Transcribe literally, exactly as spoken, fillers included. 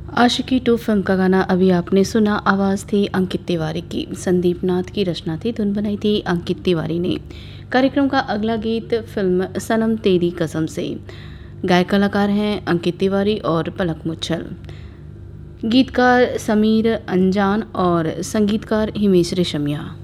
Aashiqui to film का गाना अभी आपने सुना। आवाज़ थी अंकित तिवारी की, संदीप नाथ की रचना थी, धुन बनाई थी अंकित तिवारी ने। कार्यक्रम का अगला गीत फिल्म सनम तेरी कसम से। गायक कलाकार हैं अंकित तिवारी और पलक मुच्छल। गीतकार समीर अंजान और संगीतकार हिमेश रेशमिया।